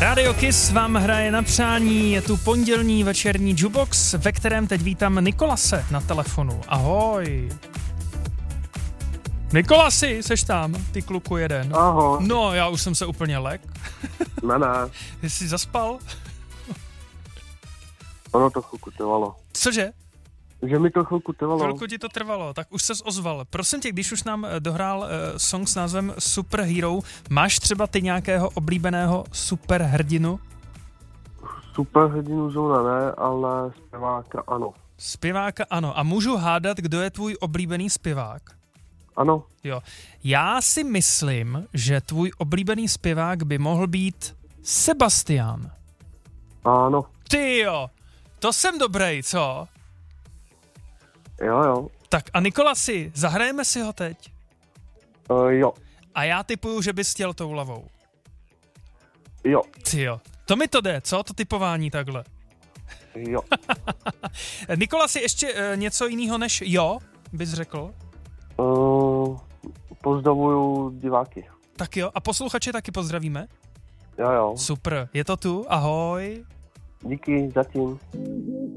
Radio Kiss vám hraje na přání, je tu pondělní večerní jukebox, ve kterém teď vítám Nikolase na telefonu. Ahoj. Nikolasi, seš tam, ty kluku jeden. Ahoj. No, já už jsem se úplně lek. Ne. Jsi zaspal? Ono to chvilku trvalo. Cože? Že mi to chvilku trvalo. Chvilku ti to trvalo, tak už ses ozval. Prosím tě, když už nám dohrál song s názvem Superhero, máš třeba ty nějakého oblíbeného superhrdinu? Superhrdinu zóna ne, ale zpěváka ano. Zpěváka ano. A můžu hádat, kdo je tvůj oblíbený zpěvák? Ano. Jo. Já si myslím, že tvůj oblíbený zpěvák by mohl být Sebastian. Ano. Ty jo, to jsem dobrý, co? Jo. Tak a Nikolasi, zahrajeme si ho teď? Jo. A já tipuju, že bys chtěl tou lavou. Jo. Ty jo, to mi to jde, co? To typování takhle. Jo. Nikolasi, ještě něco jiného než jo, bys řekl? Pozdravuju diváky. Tak jo, a posluchače taky pozdravíme? Jo. Super, je to tu, ahoj. Díky, zatím.